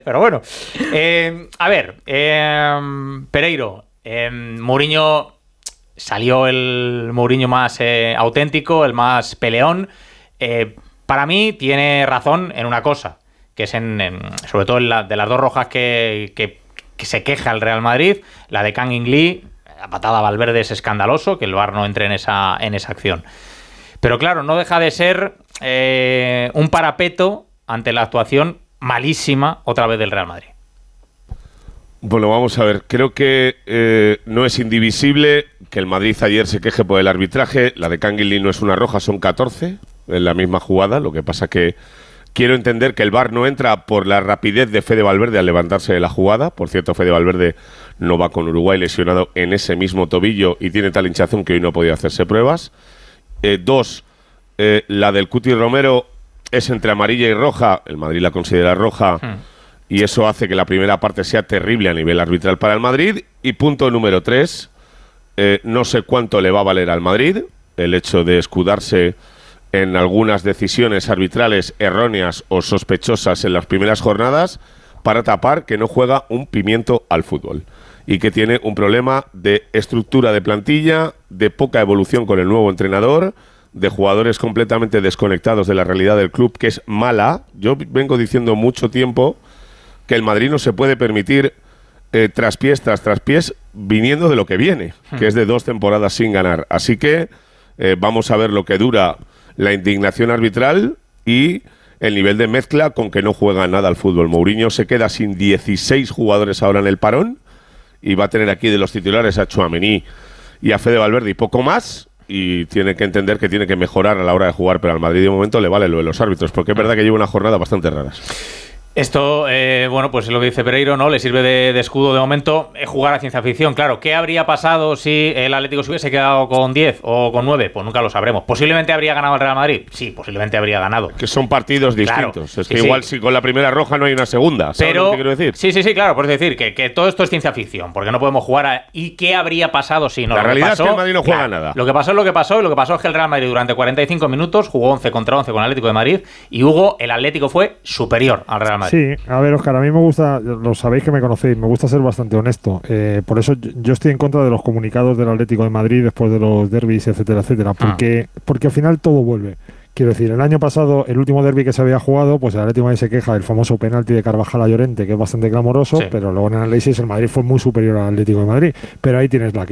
Pero bueno, a ver, Pereiro, Mourinho salió el Mourinho más auténtico, el más peleón. Para mí tiene razón en una cosa, que es sobre todo de las dos rojas que se queja el Real Madrid, la de Kang In Lee, la patada a Valverde es escandaloso, que el VAR no entre en esa acción. Pero claro, no deja de ser un parapeto ante la actuación malísima otra vez del Real Madrid. Bueno, vamos a ver. Creo que no es indivisible que el Madrid ayer se queje por el arbitraje. La de Kang In Lee no es una roja, son 14 en la misma jugada. Lo que pasa que quiero entender que el VAR no entra por la rapidez de Fede Valverde al levantarse de la jugada. Por cierto, Fede Valverde no va con Uruguay lesionado en ese mismo tobillo y tiene tal hinchazón que hoy no ha podido hacerse pruebas. Dos, la del Cuti Romero es entre amarilla y roja. El Madrid la considera roja y eso hace que la primera parte sea terrible a nivel arbitral para el Madrid. Y punto número 3, no sé cuánto le va a valer al Madrid el hecho de escudarse en algunas decisiones arbitrales erróneas o sospechosas en las primeras jornadas para tapar que no juega un pimiento al fútbol y que tiene un problema de estructura de plantilla, de poca evolución con el nuevo entrenador, de jugadores completamente desconectados de la realidad del club, que es mala. Yo vengo diciendo mucho tiempo que el Madrid no se puede permitir traspiés tras traspiés viniendo de lo que viene, que es de 2 temporadas sin ganar. Así que vamos a ver lo que dura la indignación arbitral y el nivel de mezcla con que no juega nada al fútbol. Mourinho se queda sin 16 jugadores ahora en el parón y va a tener aquí de los titulares a Tchouaméni y a Fede Valverde y poco más. Y tiene que entender que tiene que mejorar a la hora de jugar, pero al Madrid de momento le vale lo de los árbitros, porque es verdad que lleva una jornada bastante raras. Esto, bueno, pues es lo que dice Pereiro, ¿no? Le sirve de escudo de momento jugar a ciencia ficción. Claro, ¿qué habría pasado si el Atlético se hubiese quedado con 10 o con 9? Pues nunca lo sabremos. ¿Posiblemente habría ganado el Real Madrid? Sí, posiblemente habría ganado. Que son partidos distintos. Claro, es que sí, igual si con la primera roja no hay una segunda. ¿Sabes lo que quiero decir? Sí, claro, por decir que todo esto es ciencia ficción, porque no podemos jugar a... ¿Y qué habría pasado si no? La realidad es que el Madrid no juega nada. Lo que pasó es lo que pasó, y lo que pasó es que el Real Madrid durante 45 minutos jugó 11 contra 11 con el Atlético de Madrid, y el Atlético fue superior al Real Madrid. Sí, a ver, Óscar, a mí me gusta, lo sabéis que me conocéis, me gusta ser bastante honesto. Por eso yo estoy en contra de los comunicados del Atlético de Madrid después de los derbis, etcétera, etcétera. Porque al final todo vuelve. Quiero decir, el año pasado, el último derbi que se había jugado, pues el Atlético de Madrid se queja del famoso penalti de Carvajal a Llorente, que es bastante clamoroso, pero luego en el análisis el Madrid fue muy superior al Atlético de Madrid. Pero ahí tienes la que